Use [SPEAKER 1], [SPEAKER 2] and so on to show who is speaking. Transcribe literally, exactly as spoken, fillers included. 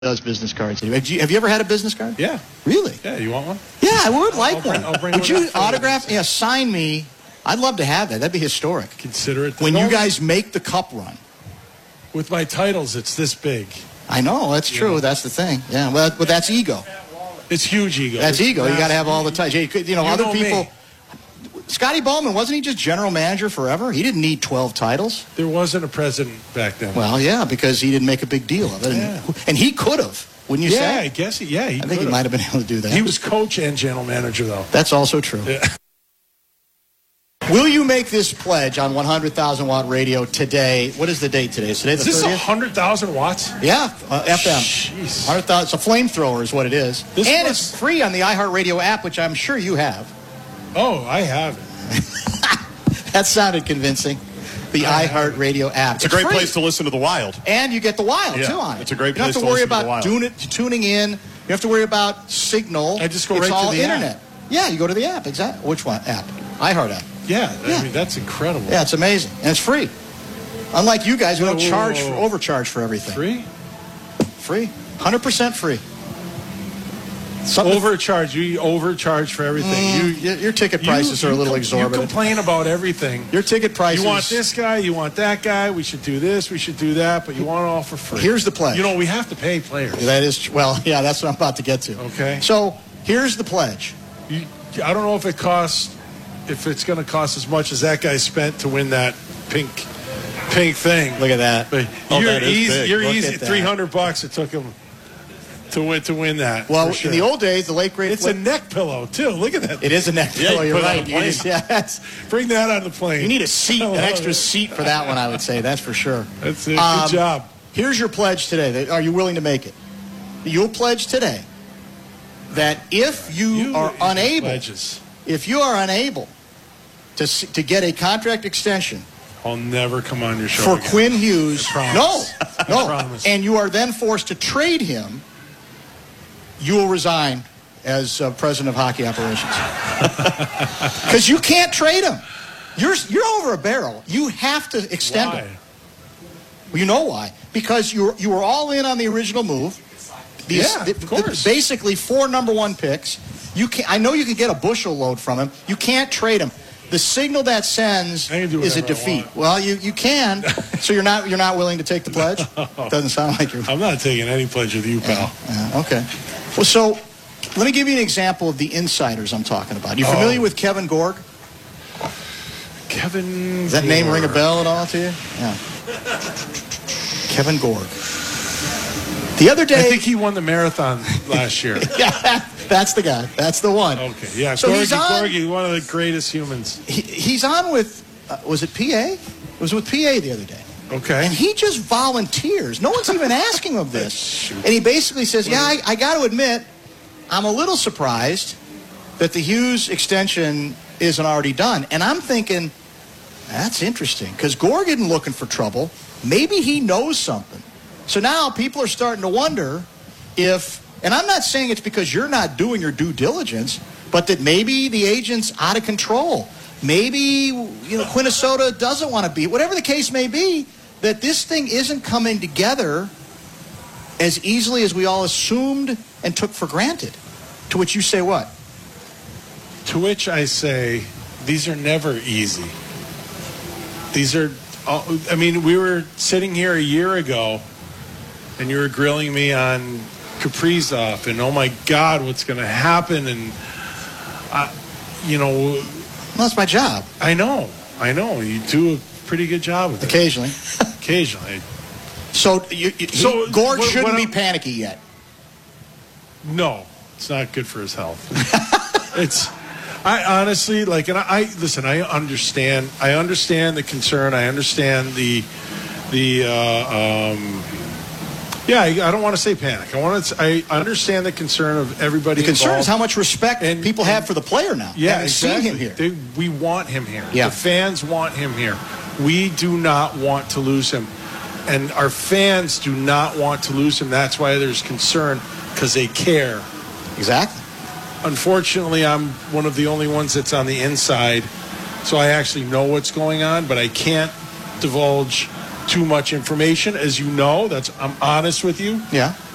[SPEAKER 1] does business cards. Have you, have you ever had a business card?
[SPEAKER 2] Yeah.
[SPEAKER 1] Really?
[SPEAKER 2] Yeah, you want one?
[SPEAKER 1] Yeah, I would like
[SPEAKER 2] I'll bring,
[SPEAKER 1] one.
[SPEAKER 2] I'll bring
[SPEAKER 1] would
[SPEAKER 2] one
[SPEAKER 1] you
[SPEAKER 2] up for you.
[SPEAKER 1] autograph? Yeah, sign me. I'd love to have that. That'd be historic.
[SPEAKER 2] Consider it.
[SPEAKER 1] When
[SPEAKER 2] No,
[SPEAKER 1] you guys make the cup run.
[SPEAKER 2] With my titles, it's this big.
[SPEAKER 1] I know, that's true.
[SPEAKER 2] Yeah.
[SPEAKER 1] That's the thing. Yeah, well, but that's ego.
[SPEAKER 2] It's huge ego.
[SPEAKER 1] That's
[SPEAKER 2] It's
[SPEAKER 1] ego. You got to
[SPEAKER 2] massive.
[SPEAKER 1] have all the titles. You, could- you know,
[SPEAKER 2] You
[SPEAKER 1] other
[SPEAKER 2] know
[SPEAKER 1] people.
[SPEAKER 2] me.
[SPEAKER 1] Scotty Bowman, wasn't he just general manager forever? He didn't need twelve titles.
[SPEAKER 2] There wasn't a president back then.
[SPEAKER 1] Well, yeah, because he didn't make a big deal of it.
[SPEAKER 2] Yeah.
[SPEAKER 1] And, and he could have, wouldn't you
[SPEAKER 2] yeah,
[SPEAKER 1] say?
[SPEAKER 2] I guess. He, yeah, he
[SPEAKER 1] I think he
[SPEAKER 2] could've.
[SPEAKER 1] might have been able to do that.
[SPEAKER 2] He was coach and general manager, though.
[SPEAKER 1] That's also true.
[SPEAKER 2] Yeah.
[SPEAKER 1] Will you make this pledge on one hundred thousand watt radio today? What is the date today? Is today the
[SPEAKER 2] Is this
[SPEAKER 1] thirtieth?
[SPEAKER 2] one hundred thousand watts?
[SPEAKER 1] Yeah, uh, F M.
[SPEAKER 2] Jeez.
[SPEAKER 1] one hundred thousand. It's a flamethrower is what it is.
[SPEAKER 2] This
[SPEAKER 1] and
[SPEAKER 2] must-
[SPEAKER 1] it's free on the iHeartRadio app, which I'm sure you have.
[SPEAKER 2] Oh, I have it.
[SPEAKER 1] That sounded convincing. The iHeartRadio app.
[SPEAKER 3] It's a great place to listen to the Wild.
[SPEAKER 1] And you get the Wild,
[SPEAKER 3] Yeah,
[SPEAKER 1] too, on it.
[SPEAKER 3] it's a great
[SPEAKER 1] You don't have
[SPEAKER 3] place
[SPEAKER 1] to
[SPEAKER 3] to
[SPEAKER 1] worry
[SPEAKER 3] listen to the
[SPEAKER 1] about
[SPEAKER 3] Wild.
[SPEAKER 1] doing it, tuning in. You have to worry about signal.
[SPEAKER 2] I just go
[SPEAKER 1] it's
[SPEAKER 2] right to
[SPEAKER 1] all
[SPEAKER 2] the app.
[SPEAKER 1] internet. Yeah, you go to the app. Exactly. Which one? App. iHeart app.
[SPEAKER 2] Yeah,
[SPEAKER 1] Yeah.
[SPEAKER 2] I mean, that's incredible.
[SPEAKER 1] Yeah, it's amazing. And it's free. Unlike you guys who don't
[SPEAKER 2] Whoa, whoa,
[SPEAKER 1] charge,
[SPEAKER 2] whoa.
[SPEAKER 1] for, overcharge for everything.
[SPEAKER 2] Free?
[SPEAKER 1] Free. one hundred percent free. Something
[SPEAKER 2] Overcharge. You overcharge for everything.
[SPEAKER 1] Mm,
[SPEAKER 2] you,
[SPEAKER 1] your, your ticket prices
[SPEAKER 2] you,
[SPEAKER 1] are a little
[SPEAKER 2] you,
[SPEAKER 1] exorbitant.
[SPEAKER 2] You complain about everything.
[SPEAKER 1] Your ticket prices.
[SPEAKER 2] You want this guy, you want that guy, we should do this, we should do that, but you want it all for free.
[SPEAKER 1] Here's the pledge.
[SPEAKER 2] You know, we have to pay players.
[SPEAKER 1] That is, well, yeah, that's what I'm about to get to.
[SPEAKER 2] Okay.
[SPEAKER 1] So here's the pledge.
[SPEAKER 2] You, I don't know if it costs, if it's going to cost as much as that guy spent to win that pink pink thing.
[SPEAKER 1] Look at that.
[SPEAKER 2] But
[SPEAKER 1] Oh,
[SPEAKER 2] you're
[SPEAKER 1] that is
[SPEAKER 2] easy,
[SPEAKER 1] big.
[SPEAKER 2] you're
[SPEAKER 1] Look
[SPEAKER 2] easy.
[SPEAKER 1] at that.
[SPEAKER 2] three hundred bucks it took him to win, to win that.
[SPEAKER 1] Well,
[SPEAKER 2] for sure.
[SPEAKER 1] in the old days, the late great.
[SPEAKER 2] It's a neck pillow, too. Look at that.
[SPEAKER 1] It is a neck
[SPEAKER 3] Yeah,
[SPEAKER 1] pillow.
[SPEAKER 3] you
[SPEAKER 1] You're
[SPEAKER 3] put it on
[SPEAKER 1] right.
[SPEAKER 3] the
[SPEAKER 1] You
[SPEAKER 3] plane.
[SPEAKER 1] just- yeah, that's,
[SPEAKER 2] Bring that on the plane.
[SPEAKER 1] you need a seat, an extra seat for that one. I would say that's for sure.
[SPEAKER 2] That's it.
[SPEAKER 1] Um,
[SPEAKER 2] Good job.
[SPEAKER 1] Here's your pledge today. Are you willing to make it? You'll pledge today that if you,
[SPEAKER 2] You
[SPEAKER 1] are
[SPEAKER 2] and your
[SPEAKER 1] unable,
[SPEAKER 2] pledges.
[SPEAKER 1] if you are unable to s- to get a contract extension
[SPEAKER 2] I'll never come on your show
[SPEAKER 1] for
[SPEAKER 2] again.
[SPEAKER 1] Quinn Hughes,
[SPEAKER 2] I
[SPEAKER 1] no,
[SPEAKER 2] promise.
[SPEAKER 1] no,
[SPEAKER 2] I promise.
[SPEAKER 1] and you are then forced to trade him, you will resign as uh, president of hockey operations because you can't trade him. You're you're over a barrel. You have to extend
[SPEAKER 2] Why?
[SPEAKER 1] him. You know why? Because you were, you were all in on the original move. These-
[SPEAKER 2] Yeah,
[SPEAKER 1] the-
[SPEAKER 2] of
[SPEAKER 1] the-
[SPEAKER 2] course.
[SPEAKER 1] basically, four number one picks. You can I know you can get a bushel load from him. You can't trade him. The signal that sends
[SPEAKER 2] I can do
[SPEAKER 1] is a
[SPEAKER 2] whatever I
[SPEAKER 1] defeat.
[SPEAKER 2] want.
[SPEAKER 1] Well, you, you can. So you're not you're not willing to take the pledge? Doesn't sound like you're.
[SPEAKER 2] I'm not taking any pledge with you, pal.
[SPEAKER 1] Yeah, okay. Well, so let me give you an example of the insiders I'm talking about. You familiar
[SPEAKER 2] Oh.
[SPEAKER 1] with Kevin Gorg?
[SPEAKER 2] Kevin.
[SPEAKER 1] Does that name ring a
[SPEAKER 2] Gore.
[SPEAKER 1] bell at all to you? Yeah. Kevin Gorg. The other day.
[SPEAKER 2] I think he won the marathon last year.
[SPEAKER 1] Yeah, that's the guy. That's the one.
[SPEAKER 2] Okay, yeah.
[SPEAKER 1] So
[SPEAKER 2] Gorgie,
[SPEAKER 1] he's on-
[SPEAKER 2] Gorgie, one of the greatest humans.
[SPEAKER 1] He, he's on with, uh, was it P A? It was with P A the other day.
[SPEAKER 2] Okay.
[SPEAKER 1] And he just volunteers. No one's even asking him this. And he basically says, yeah, I, I got to admit, I'm a little surprised that the Hughes extension isn't already done. And I'm thinking, that's interesting, because Gorg isn't looking for trouble. Maybe he knows something. So now people are starting to wonder if, and I'm not saying it's because you're not doing your due diligence, but that maybe the agent's out of control. Maybe, you know, Quinnesota doesn't want to be, whatever the case may be, that this thing isn't coming together as easily as we all assumed and took for granted. To which you say what?
[SPEAKER 2] To which I say, these are never easy. These are, I mean, we were sitting here a year ago, and you were grilling me on Kaprizov, and oh my God, what's going to happen? And, I, you know,
[SPEAKER 1] Well, that's my job.
[SPEAKER 2] I know, I know. You do a pretty good job with it.
[SPEAKER 1] Occasionally.
[SPEAKER 2] Occasionally.
[SPEAKER 1] So, you, you,
[SPEAKER 2] So,
[SPEAKER 1] he, Gorg
[SPEAKER 2] what-
[SPEAKER 1] shouldn't
[SPEAKER 2] what
[SPEAKER 1] be
[SPEAKER 2] I'm-
[SPEAKER 1] panicky yet.
[SPEAKER 2] No, it's not good for his health. It's, I honestly, like, and I, I, listen, I understand, I understand the concern. I understand the, the, uh, um, yeah, I, I don't want to say panic. I want to, I understand the concern of everybody
[SPEAKER 1] The concern
[SPEAKER 2] involved.
[SPEAKER 1] is how much respect
[SPEAKER 2] And-
[SPEAKER 1] people
[SPEAKER 2] and-
[SPEAKER 1] have for the player now.
[SPEAKER 2] Yeah,
[SPEAKER 1] Haven't
[SPEAKER 2] exactly.
[SPEAKER 1] seen him here.
[SPEAKER 2] They, we want him here.
[SPEAKER 1] Yeah.
[SPEAKER 2] The fans want him here. We do not want to lose him. And our fans do not want to lose him. That's why there's concern, because they care.
[SPEAKER 1] Exactly.
[SPEAKER 2] Unfortunately, I'm one of the only ones that's on the inside, so I actually know what's going on, but I can't divulge too much information. As you know, that's I'm honest with you.
[SPEAKER 1] Yeah.